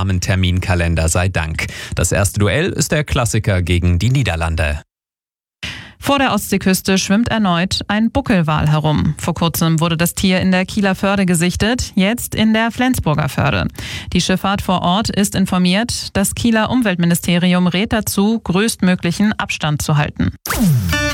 armen Terminkalender sei Dank. Das erste Duell ist der Klassiker gegen die Niederlande. Vor der Ostseeküste schwimmt erneut ein Buckelwal herum. Vor kurzem wurde das Tier in der Kieler Förde gesichtet, jetzt in der Flensburger Förde. Die Schifffahrt vor Ort ist informiert. Das Kieler Umweltministerium rät dazu, größtmöglichen Abstand zu halten.